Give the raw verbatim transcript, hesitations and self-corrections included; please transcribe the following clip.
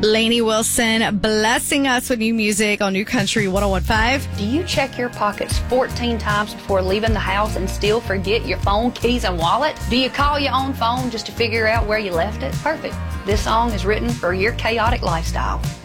Lainey Wilson blessing us with new music on New Country one oh one point five. Do you check your pockets fourteen times before leaving the house and still forget your phone, keys, and wallet? Do you call your own phone just to figure out where you left it? Perfect. This song is written for your chaotic lifestyle.